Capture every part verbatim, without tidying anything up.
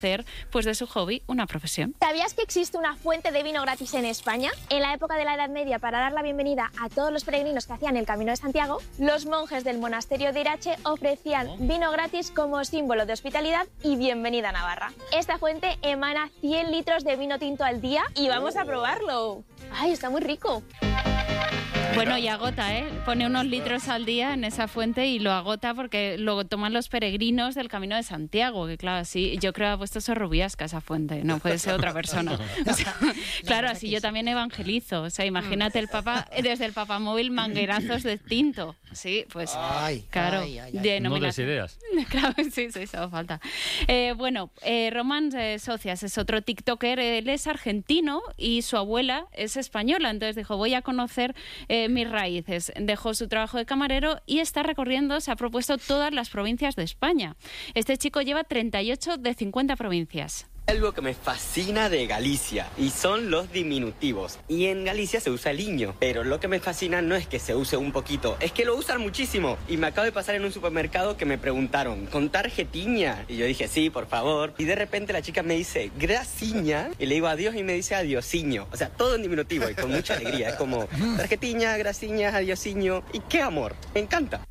hacer pues de su hobby una profesión. ¿Sabías que existe una fuente de vino gratis en España? En la época de la Edad Media, para dar la bienvenida a todos los peregrinos que hacían el Camino de Santiago, los monjes del monasterio de Irache ofrecían vino gratis como símbolo de hospitalidad y bienvenida a Navarra. Esta fuente emana cien litros de vino tinto al día y vamos a probarlo. ¡Ay, está muy rico! Bueno, y agota, ¿eh? Pone unos litros al día en esa fuente y lo agota porque lo toman los peregrinos del Camino de Santiago, que claro, así yo creo que ha puesto Sorrubiasca esa fuente, no puede ser otra persona. O sea, claro, así yo también evangelizo, o sea, imagínate el Papa, desde el papamóvil manguerazos de tinto, sí, pues ay, claro, ay, ay, ay. de No des ideas. Claro, sí, sí, eso falta. Eh, bueno, eh, Román eh, Socias es otro tiktoker, él es argentino y su abuela es española, entonces dijo, voy a conocer eh, mis raíces. Dejó su trabajo de camarero y está recorriendo, se ha propuesto todas las provincias de España. Este chico lleva treinta y ocho de cincuenta provincias. Algo que me fascina de Galicia y son los diminutivos. Y en Galicia se usa el iño, pero lo que me fascina no es que se use un poquito, es que lo usan muchísimo. Y me acabo de pasar en un supermercado que me preguntaron, ¿con tarjetiña? Y yo dije, sí, por favor. Y de repente la chica me dice, grasiña, y le digo adiós y me dice adiosiño. O sea, todo en diminutivo y con mucha alegría. Es como tarjetiña, grasiña, adiosiño. Y qué amor, me encanta.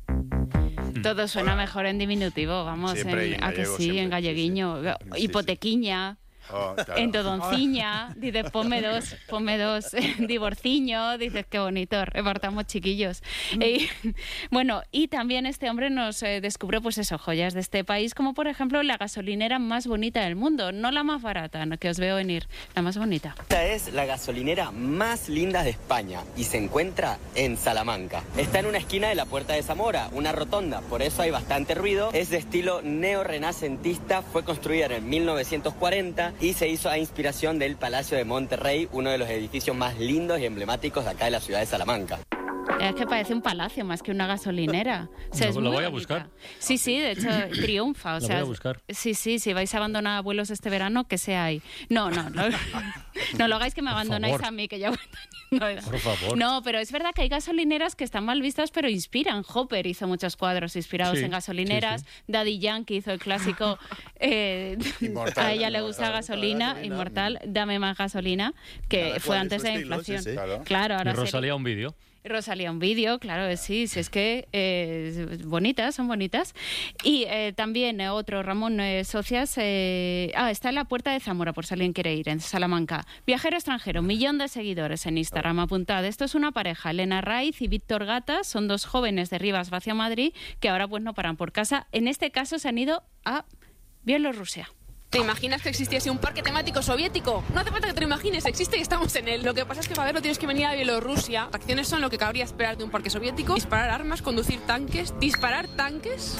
Todo suena mejor en diminutivo, vamos, Siempre, en, en a que gallego, sí, siempre, en galleguiño, sí, sí. Sí, hipotequiña. Oh, claro. Entodonciña, dices, ponme dos, ponme dos, divorciño, dices, qué bonito, repartamos chiquillos. Eh, bueno, y también este hombre nos eh, descubrió, pues eso, joyas de este país, como por ejemplo la gasolinera más bonita del mundo, no la más barata, no, que os veo venir, la más bonita. Esta es la gasolinera más linda de España y se encuentra en Salamanca. Está en una esquina de la Puerta de Zamora, una rotonda, por eso hay bastante ruido. Es de estilo neorrenacentista, fue construida en el mil novecientos cuarenta y se hizo a inspiración del Palacio de Monterrey, uno de los edificios más lindos y emblemáticos de acá de la ciudad de Salamanca. Es que parece un palacio más que una gasolinera. O sea, Lo- es lo muy voy a bonita. buscar. Sí, sí, de hecho triunfa. O Lo sea, voy a buscar. Sí, sí, si vais a abandonar abuelos este verano, que sea ahí. No, no, no. No lo hagáis que me Por abandonáis favor. a mí, que ya voy teniendo edad. Por favor. No, pero es verdad que hay gasolineras que están mal vistas, pero inspiran. Hopper hizo muchos cuadros inspirados Sí, en gasolineras. sí, sí. Daddy Yankee hizo el clásico. eh, Inmortal, a ella le gusta inmortal. gasolina, Gasolina. inmortal, dame más gasolina, que Cada fue cual antes su de la estilo, sí, inflación. sí. Claro. Claro, Y ahora sería- Rosalía un vídeo. Rosalía un vídeo, claro, sí, sí, es que eh, bonitas, son bonitas. Y eh, también eh, otro, Ramón eh, Socias, eh, ah, está en la Puerta de Zamora, por si alguien quiere ir, en Salamanca. Viajero extranjero, millón de seguidores en Instagram, apuntad. Esto es una pareja, Elena Raiz y Víctor Gata, son dos jóvenes de Rivas hacia Madrid, que ahora pues no paran por casa. En este caso se han ido a Bielorrusia. ¿Te imaginas que existiese un parque temático soviético? No hace falta que te lo imagines, existe y estamos en él. Lo que pasa es que para verlo tienes que venir a Bielorrusia. Atracciones son lo que cabría esperar de un parque soviético. Disparar armas, conducir tanques. ¿Disparar tanques?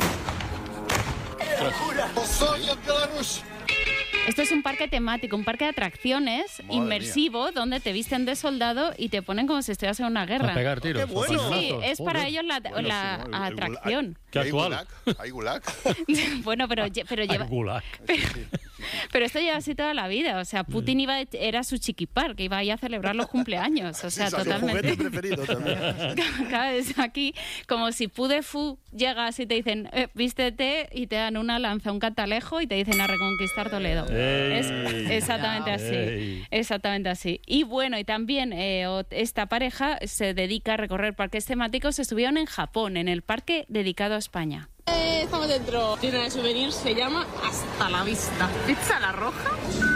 Esto es un parque temático, un parque de atracciones Madre inmersivo, donde te visten de soldado y te ponen como si estuvieras en una guerra. A pegar tiros. ¡Qué bueno! a Sí, cañonazos. es para Joder. ellos la, Bueno, la sí, ¿no? El- el atracción. Qué ¿Hay actual. gulag? ¿Hay gulag? Bueno, pero, lle- pero Ay, lleva, gulag. pero esto lleva así toda la vida. O sea, Putin iba, era su chiquipar, que iba ahí a celebrar los cumpleaños. O sea, Sí, su totalmente. juguete preferido también. Cada vez aquí, como si Pudefu llegas y te dicen, eh, vístete, y te dan una lanza, un catalejo y te dicen a reconquistar Toledo. Ey. Es exactamente así. Ey. Exactamente así. Y bueno, y también eh, ot- esta pareja se dedica a recorrer parques temáticos. Estuvieron en Japón, en el parque dedicado a España. Eh, estamos dentro. Tiene de souvenir, se llama Hasta la Vista. Pizza La Roja.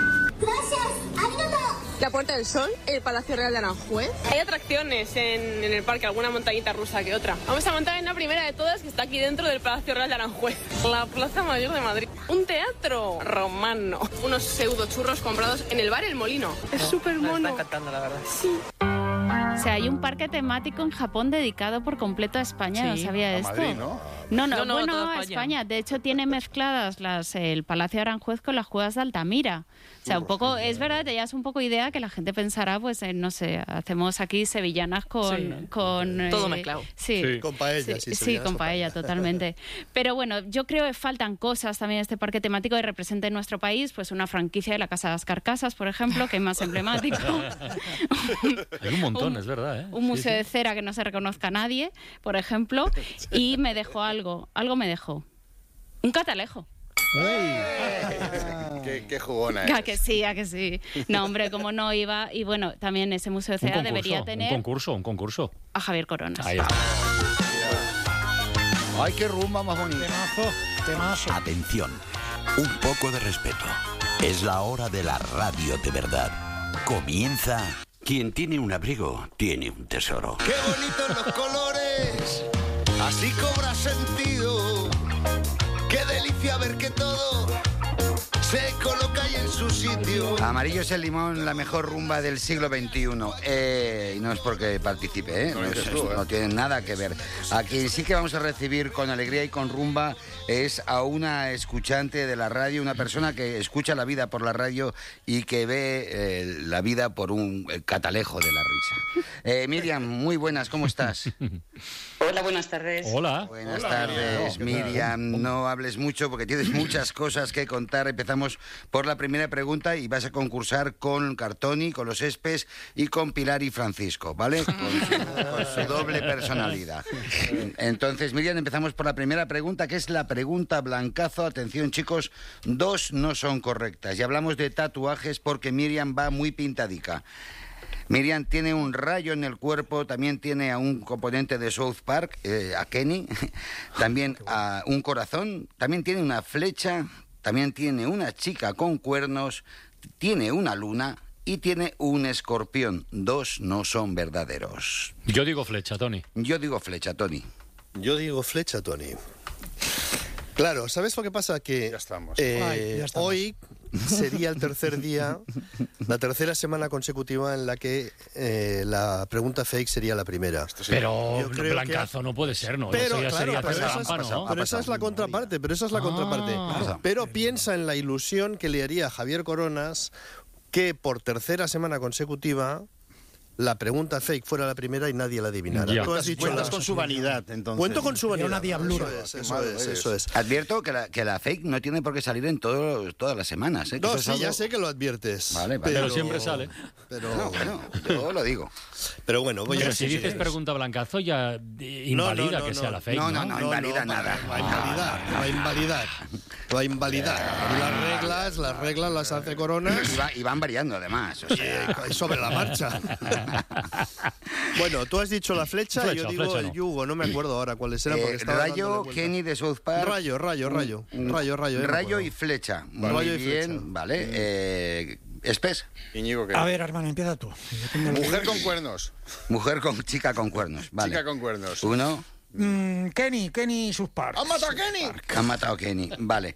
La Puerta del Sol, el Palacio Real de Aranjuez. Hay atracciones en, en el parque, alguna montañita rusa que otra. Vamos a montar en la primera de todas, que está aquí dentro del Palacio Real de Aranjuez. La Plaza Mayor de Madrid. Un teatro romano. Unos pseudo churros comprados en el bar El Molino. Es súper mono. encantando, la verdad. O sea, hay un parque temático en Japón dedicado por completo a España. No sabía A esto. Madrid, ¿no? No, no, No, no, bueno, toda a España. España. De hecho, tiene mezcladas las, el Palacio de Aranjuez con las cuevas de Altamira. O sea, un poco, es verdad, te das un poco idea que la gente pensará, pues, eh, no sé, hacemos aquí sevillanas con... Sí. con Todo eh, mezclado. Sí. Sí. Con paella, Sí, sí. sí, sevillanas con paella, totalmente. Pero bueno, yo creo que faltan cosas también en este parque temático que represente nuestro país, pues una franquicia de la Casa de las Carcasas, por ejemplo, que es más emblemático. Hay un montón, Un- es verdad, ¿eh? Un museo de cera que no se reconozca a nadie, por ejemplo, y me dejó algo, algo me dejó. Un catalejo. Qué, qué jugona A es. que sí, a que sí. No, hombre, como no iba. Y bueno, también ese Museo de Un Cera concurso, debería tener un concurso, un concurso. a Javier Coronas. Ahí está. Ay, qué rumba más bonita. Temazo, temazo. Atención, un poco de respeto. Es la hora de la radio de verdad. Comienza. Quien tiene un abrigo, tiene un tesoro. ¡Qué bonitos los colores! Así cobra sentido. ¡Qué delicia ver que todo se coloca ahí en su sitio! Amarillo es el limón, la mejor rumba del siglo veintiuno. Eh, y no es porque participe, ¿eh? No No, dices es- tú, ¿eh? no tiene nada que ver. A quien sí que vamos a recibir con alegría y con rumba es a una escuchante de la radio, una persona que escucha la vida por la radio y que ve eh, la vida por un eh, catalejo de la risa. Eh, Miriam, muy buenas, ¿cómo estás? Hola, buenas tardes. Hola. Buenas tardes, Miriam. No hables mucho porque tienes muchas cosas que contar. Empezamos por la primera pregunta y vas a concursar con Cartoni, con los Espes y con Pilar y Francisco, ¿vale? Con su, con su doble personalidad. Entonces, Miriam, empezamos por la primera pregunta, que es la pregunta blancazo. Atención, chicos, dos no son correctas. Y hablamos de tatuajes porque Miriam va muy pintadica. Miriam tiene un rayo en el cuerpo, también tiene a un componente de South Park, eh, a Kenny, también a un corazón, también tiene una flecha, también tiene una chica con cuernos, tiene una luna y tiene un escorpión. Dos no son verdaderos. Yo digo flecha, Tony. Yo digo flecha, Tony. Yo digo flecha, Tony. Claro, ¿sabes lo que pasa? Que Ya estamos. eh, Ay, ya estamos. hoy sería el tercer día, la tercera semana consecutiva en la que eh, la pregunta fake sería la primera. Pero Yo creo blancazo no puede ser, ¿no? Pero, Eso ya claro, sería pero hacer esa es- trampa, ¿no? pero esa es la contraparte, pero esa es la Ah. contraparte. Pasa. Pero piensa en la ilusión que le haría a Javier Coronas que por tercera semana consecutiva la pregunta fake fuera la primera y nadie la adivinara. Ya. Tú has dicho Cuentas la- con su vanidad, entonces. Cuento con su Sería vanidad. una diablura. Eso es, Qué eso malo es, eres. eso es. Advierto que la, que la fake no tiene por qué salir en todo, todas las semanas. ¿eh? Que No, eso es sí, ya algo- sé que lo adviertes. Vale, vale. Pero siempre sale. Pero, No, bueno, yo lo digo. pero bueno, voy a Pero si decir- dices pregunta blancazo, ya eh, invalida No, no, que no, sea no. la fake, No, ¿no? no, no. invalida nada. Va a invalidar, va a invalidar. Va a invalidar. Las reglas, las reglas las hace Coronas Y, va- y van variando además. O sea, eh, sobre la marcha. Bueno, tú has dicho la flecha, Flecha, y yo digo flecha el no. yugo, no me acuerdo ahora cuáles eran. porque eh, estaba dándole rayo, vueltas. Kenny de South Park. Rayo, rayo, rayo. Un- Rayo, rayo. ya me Rayo acuerdo. y flecha. Vale. Muy Rayo y bien, flecha. vale. Eh, Espes, Íñigo, ¿qué? A ver, hermano, empieza tú. Yo tengo el- Mujer con cuernos. mujer con chica con cuernos. Vale. Chica con cuernos. Uno, Mm, Kenny, Kenny sus par. ¡Han matado a Kenny! han matado a Kenny. Vale.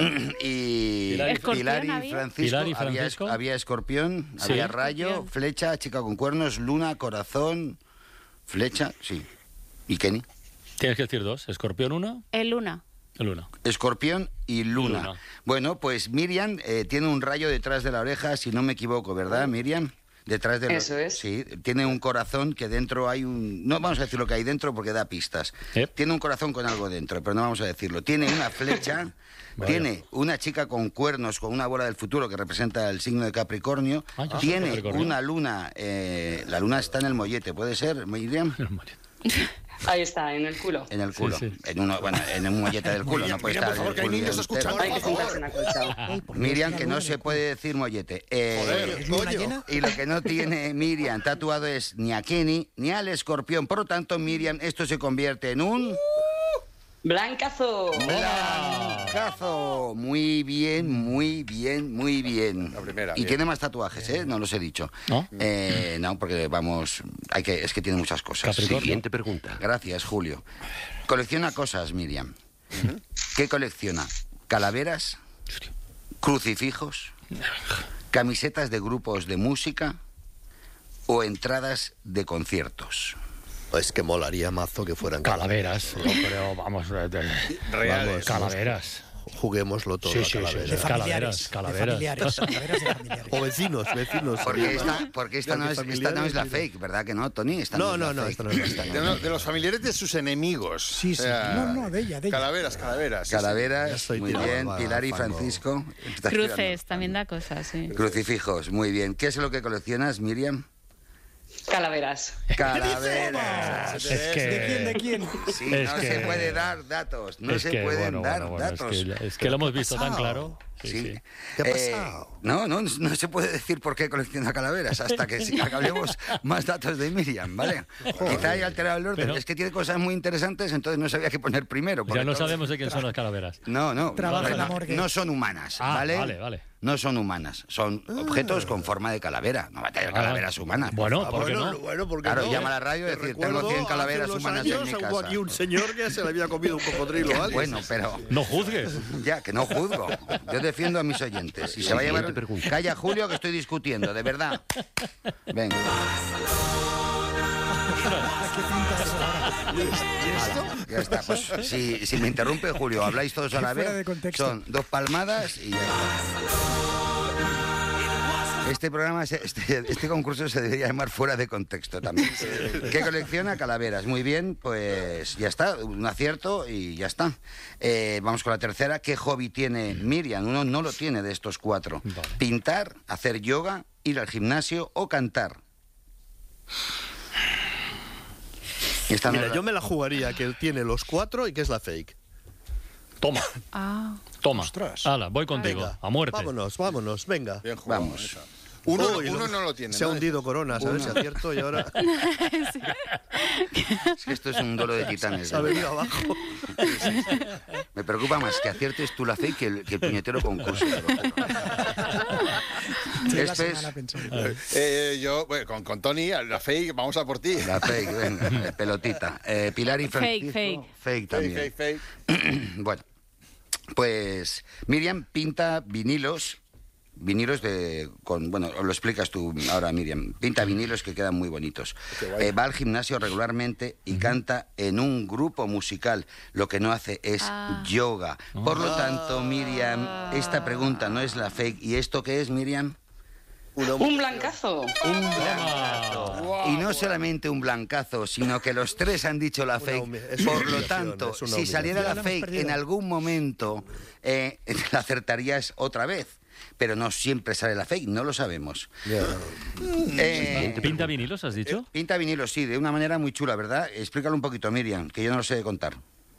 y Pilar y- Escorpión Pilar y había. Francisco. Pilar y había- Francisco. Había, escorpión, Sí. había rayo, Escorpión. flecha, chica con cuernos, luna, corazón, flecha, sí. ¿Y Kenny? Tienes que decir dos. Escorpión uno, El Luna. el uno. Escorpión y luna. Luna. Bueno, pues Miriam eh, tiene un rayo detrás de la oreja, si no me equivoco, ¿verdad, Miriam? Detrás de la- Eso es. Sí, tiene un corazón que dentro hay un... No vamos a decir lo que hay dentro porque da pistas. ¿Eh? Tiene un corazón con algo dentro, pero no vamos a decirlo. Tiene una flecha, Vaya. tiene una chica con cuernos, con una bola del futuro que representa el signo de Capricornio. Ah, yo soy tiene Capricornio. una luna, eh, la luna está en el mollete, ¿puede ser, Miriam? Ahí está, en el culo. En el culo. Sí, sí. En, uno, bueno, en un mollete del culo, no puede Miriam, estar por favor, el que hay culo niños entero. escuchando. Hay que sentarse en acolchado. Miriam, que no se puede decir mollete. Eh, Joder. ¿Es luna coño. llena? y lo que no tiene Miriam tatuado es ni a Kenny ni al escorpión. Por lo tanto, Miriam, esto se convierte en un... ¡Blancazo! ¡Blancazo! Muy bien, muy bien, muy bien. La primera, Y bien. tiene más tatuajes, ¿eh? No los he dicho. ¿No? Eh, no, porque vamos... hay que Es que tiene muchas cosas. Capricornio. Siguiente pregunta. Gracias, Julio. Colecciona cosas, Miriam. ¿Qué colecciona? ¿Calaveras? ¿Crucifijos? ¿Camisetas de grupos de música? ¿O entradas de conciertos? Es que molaría mazo que fueran Calaveras. Yo creo, vamos. eh, de- Reales. Calaveras. Juguémoslo todo Sí, a sí, sí, calaveras. De Calaveras, familiares. calaveras. De familiares. Calaveras de familiares. O vecinos, vecinos. Porque esta, porque esta, no, es, esta no es la Familiares, fake, ¿verdad que no, Tony? Esta No, es no, la no, fake. esta no es la fake. De, uno- de los familiares de sus enemigos. Sí, sí. No, no, de ella, de ella. Calaveras, calaveras. sí, sí. Ya Calaveras, estoy muy tirado bien. al- Pilar y al fango. Francisco. Estás tirando al Cruces, fango. también da cosas, sí. Crucifijos, muy bien. ¿Qué es lo que coleccionas, Miriam? Calaveras. Calaveras. Es que- ¿De quién, de quién? Sí, Es no que- se puede dar datos. No es se que, pueden bueno, dar bueno, bueno, datos. Es que, es que lo hemos visto tan claro. Sí, Sí. sí. ¿Qué ha Eh, pasado? no, no, no se puede decir por qué colecciona calaveras hasta que sí, hablemos más datos de Miriam, ¿vale? Quizá haya alterado el orden. Pero- es que tiene cosas muy interesantes, entonces no sabía qué poner primero. porque Ya no todo- sabemos de quién son las calaveras. No, no, Trabaja no, en la no, morgue. no son humanas, Ah, ¿vale? vale, vale. No son humanas, son objetos con forma de calavera. No va a tener Ah, calaveras humanas. por bueno, favor. ¿por qué bueno, no? bueno, porque Claro, no. llama a la radio y Te decir, recuerdo, tengo cien hace calaveras unos humanas años en mi hubo casa. aquí un señor que se le había comido un cocodrilo o algo. Bueno, pero... No juzgues. Ya, que no juzgo. Yo defiendo a mis oyentes. Y se va a llevar... Calla, Julio, que estoy discutiendo, de verdad. Venga. ¿Qué pinta eso ahora? Ya está. Pues si, si me interrumpe, Julio, habláis todos a la Fuera de vez. contexto. Son dos palmadas y ya está. Este programa, se- este, este concurso se debería llamar Fuera de Contexto también. ¿Qué colecciona? Calaveras. Muy bien, pues ya está, un acierto y ya está. Eh, vamos con la tercera. ¿Qué hobby tiene Miriam? Uno no lo tiene de estos cuatro. Vale. Pintar, hacer yoga, ir al gimnasio o cantar. Esta no Mira, es la- yo me la jugaría que él tiene los cuatro y que es la fake. Toma, Ah. toma. Ostras. Hala, voy contigo. Venga, A muerte. Vámonos, vámonos, venga. Bien jugado, Vamos. esa. Uno, Uy, uno no lo tiene. Se ha ¿no? hundido Coronas, a ver si acierto y ahora Es que esto es un duelo de titanes. se ha ¿no? venido abajo. Me preocupa más que aciertes tú la fe que el, que el puñetero concurso. te lo juro. Lleva la Este es semana pensando. Eh, yo, bueno, con, con Tony, la fake, vamos a por ti. la fake, venga, eh, pelotita. Eh, Pilar y Fake, Francisco. fake. Fake Fake, también. fake, fake. Bueno, pues Miriam pinta vinilos. Vinilos de... Con, bueno, lo explicas tú ahora, Miriam. Pinta vinilos que quedan muy bonitos. Eh, va al gimnasio regularmente y canta en un grupo musical. Lo que no hace es Ah. yoga. Por lo tanto, Miriam, esta pregunta no es la fake. ¿Y esto qué es, Miriam? Un blancazo. Un blancazo. Y no solamente un blancazo, sino que los tres han dicho la Una fake. humi- es una Por lo humillación, tanto, es una si saliera humillación. Ya la la hemos fake perdido. en algún momento, eh, la acertarías otra vez. Pero no siempre sale la fake, no lo sabemos. Eh, ¿Pinta vinilos, has dicho? pinta vinilos, sí, de una manera muy chula, ¿verdad? Explícalo un poquito, Miriam, que yo no lo sé de contar.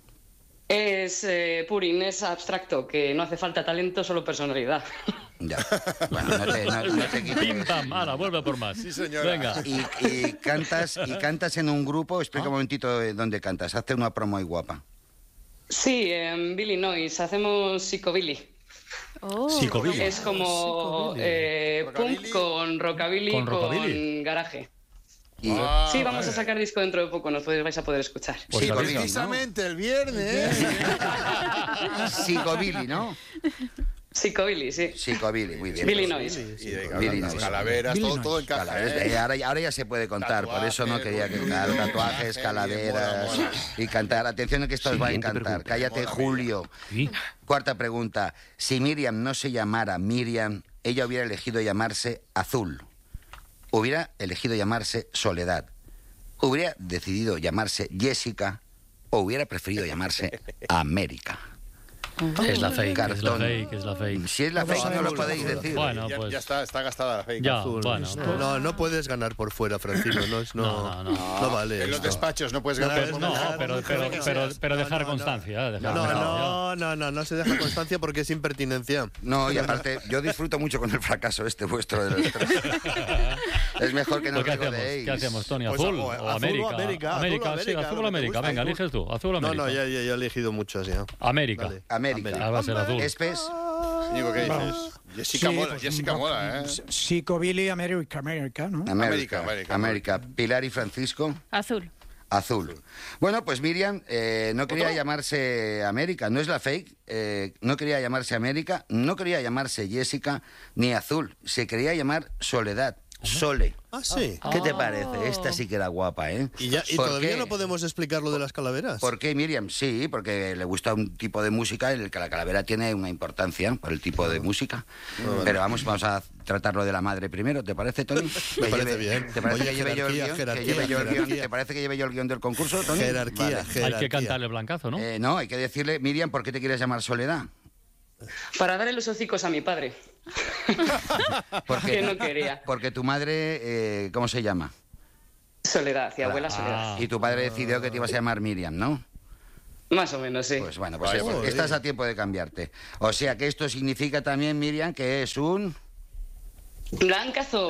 Es eh, Purín, es abstracto, que no hace falta talento, solo personalidad. Ya. Bueno, no te, no, no te Pim, quites. pam, hala, vuelve por más. Sí, señora. Venga. Y, y cantas y cantas en un grupo. Explica Ah. un momentito eh, dónde cantas. Hazte una promo ahí guapa. Sí, en Billy Noise hacemos psicobilly. Oh. Psicobilly. Es como eh, punk con rockabilly Con con, rockabilly. garaje. Y, Ah, Sí, vamos a vale. sacar disco dentro de poco, nos podéis- vais a poder escuchar. Pues Sí, avisa, ¿no? precisamente el viernes. Psicobilly, ¿no? Psicobilly, sí. Psicobilly, muy bien. Billy Noise. Y de Billy las Noise. calaveras, Billy todo, Noise. todo encaja. Calaveras, ¿eh? eh, ahora, ya- ahora ya se puede contar, por eso no Tatuaje, quería que muy claro, bien, tatuajes, bien, calaveras mola, mola. y cantar. Atención que esto os va a encantar. Cállate, Julio. Sí. Cuarta pregunta. Si Miriam no se llamara Miriam, ella hubiera elegido llamarse Azul. Hubiera elegido llamarse Soledad. Hubiera decidido llamarse Jessica o hubiera preferido llamarse América. Es la fake, es la Cartón. fake, es la fake. Si es la fake, no lo sabemos, podéis no, decir. Bueno, ya, pues. ya está, está gastada la fake. Ya, Azul. bueno. No, no, no puedes ganar por fuera, Francino. No, es, no, No, no, no. no vale. En los esto. despachos no puedes No, ganar. pues por No, nada. pero, pero, pero, pero dejar No, no, constancia. eh, dejar No, constancia. no, no, no, no se deja constancia porque es impertinencia. No, y aparte, yo disfruto mucho con el fracaso este vuestro de los tres. Es mejor que no ¿Pero ¿Qué hacemos? regodeéis. ¿Qué hacemos, Tony? Pues, ¿Azul o- o azul o América? América, azul o América, sí, América, azul lo o que te América. gusta, Venga, hijo. eliges tú. Azul o No, América. no, ya, ya, ya he elegido muchos ya. América. Vale. América. Ah, va a ser azul. Espes. Íñigo, ¿qué dices? Jessica Sí, mola, pues, Jessica un- mola, ¿eh? Psicobilly, América, América, ¿no? América, América, América. América. Pilar y Francisco. Azul. Azul. Bueno, pues Miriam eh, no quería llamarse América, no es la fake, eh, no quería llamarse América, no quería llamarse Jessica ni Azul, se quería llamar Soledad, Sole. Ah, sí. ¿Qué te parece? Esta sí que era guapa, ¿eh? ¿Y, ya, y ¿Por todavía qué? no podemos explicar lo de las calaveras? ¿Por qué, Miriam? Sí, porque le gusta un tipo de música en el que la calavera tiene una importancia por el tipo de música. Pero vamos, vamos a tratarlo de la madre primero, ¿te parece, Tony? Me Que parece lleve- bien. ¿Te parece Oye, que lleve yo el jerarquía, guión? Que jerarquía, lleve yo el guión. jerarquía. ¿Te parece que lleve yo el guión del concurso, Tony? Jerarquía, Vale. Hay que jerarquía. cantarle blancazo, ¿no? Eh, no, hay que decirle, Miriam, ¿por qué te quieres llamar Soledad? Para darle los hocicos a mi padre. Porque, Que no quería. Porque tu madre, eh, ¿cómo se llama? Soledad, y abuela Soledad. Y tu padre decidió que te ibas a llamar Miriam, ¿no? Más o menos, sí. Pues bueno, pues Ay, es- joder. estás a tiempo de cambiarte. O sea que esto significa también, Miriam, que es un... Blancazo.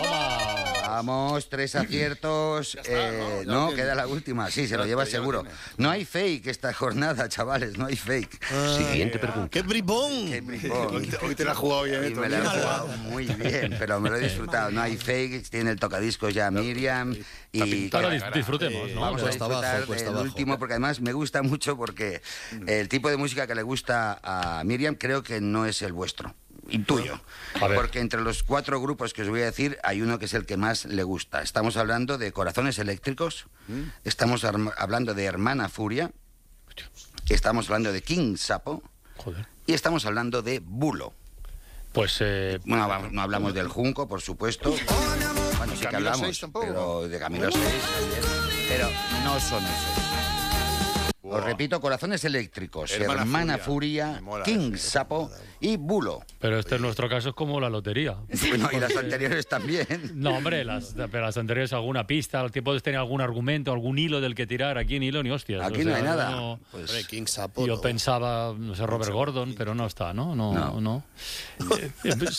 Vamos, tres aciertos. Eh, ¿no? Ya no, lo queda tiene. la última. Sí, se Ya lo lo- lleva ya lo seguro. tiene. No hay fake esta jornada, chavales, no hay fake. Siguiente pregunta. ¡Qué bribón! Qué bribón. Hoy te, hoy te la has jugado bien, Y ¿eh, me la he Tony? jugado muy bien, pero me lo he disfrutado. No hay fake, tiene el tocadiscos ya Miriam. Y Ahora dis- disfrutemos, ¿no? vamos a Cuesta disfrutar abajo, cuesta del abajo. último, porque además me gusta mucho porque el tipo de música que le gusta a Miriam creo que no es el vuestro. Intuyo. A ver. Porque entre los cuatro grupos que os voy a decir, hay uno que es el que más le gusta. Estamos hablando de Corazones Eléctricos, estamos arm- hablando de Hermana Furia, estamos hablando de King Sapo Joder. y estamos hablando de Bulo. Pues eh, Bueno, vamos, no hablamos del Junco, por supuesto. Bueno, sí que Camilo hablamos, seis tampoco. pero de Camilo seis también. Pero no son esos. Os repito, Corazones Eléctricos, Hermana Hermana, Furia. Furia, Me mola King ese. Sapo y Bulo. pero este en nuestro caso es como la lotería. Bueno, y las Porque- anteriores también. No, hombre, las, pero las anteriores alguna pista, el tipo de tener algún argumento, algún hilo del que tirar. Aquí ni hilo ni hostias. Aquí o no sea, hay nada. no- Pues, Hombre, King Sapo. yo no. pensaba, no sé, Robert Gordon, pero no está, ¿no? No, No. no. Eh, eh, pues,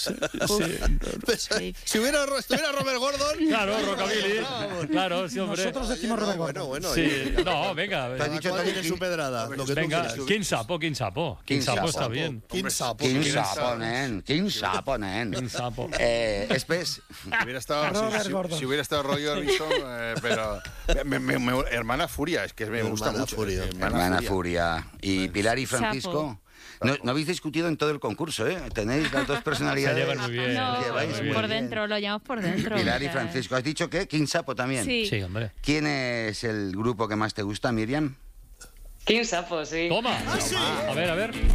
sí. Si hubiera, estuviera Robert Gordon... Claro, Rockabilly. Claro, sí, hombre. Nosotros decimos Robert Bueno, Gordon. bueno. Sí, oye, no, venga. Te has cada dicho, cual Tony, tiene su pedrada. Lo que tú Venga, quieras. King Sapo, King Sapo. King King Sapo Sapo. está bien. King Sapo. King King Sapo, nen. King Sapo, nen. King Sapo. Eh, Espes, Si hubiera estado, Robert si, si- Gordon. si hubiera estado Roy Orbison, eh, pero... me- me- me- hermana Furia, es que me gusta Hermana mucho. Furia. eh, Hermana Furia. Y Pilar y Sapo. Francisco. No, no habéis discutido en todo el concurso, ¿eh? Tenéis las dos Se personalidades. llevan muy bien. No, Lleváis muy muy por bien. dentro, lo llamamos por dentro. Pilar y o sea, Francisco. ¿Has dicho qué? King Sapo también. Sí. Sí, hombre. ¿Quién es el grupo que más te gusta, Miriam? King Sapo, sí. Toma. A ver, a ver.